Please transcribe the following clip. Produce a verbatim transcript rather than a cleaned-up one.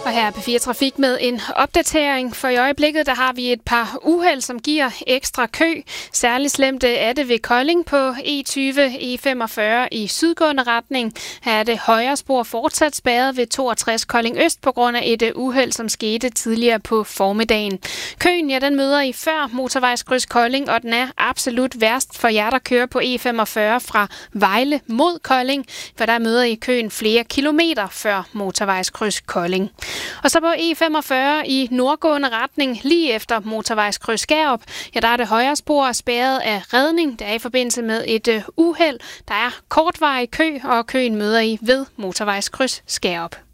Og her er P fire Trafik med en opdatering. For i øjeblikket der har vi et par uheld, som giver ekstra kø. Særligt slemt er det ved Kolding på E tyve E femogfyrre i sydgående retning. Her er det højre spor fortsat spærret ved toogtres Kolding Øst på grund af et uheld, som skete tidligere på formiddagen. Køen, ja, den møder I før motorvejskryds Kolding, og den er absolut værst for jer, der kører på E femogfyrre fra Vejle mod Kolding, for der møder I køen flere kilometer før motorvejskryds Kolding. Og så på E femogfyrre i nordgående retning, lige efter motorvejskryds Skærup, ja, der er det højre spor spærret af redning. Der er i forbindelse med et uh, uheld. Der er kortvarig kø, og køen møder I ved motorvejskryds Skærup.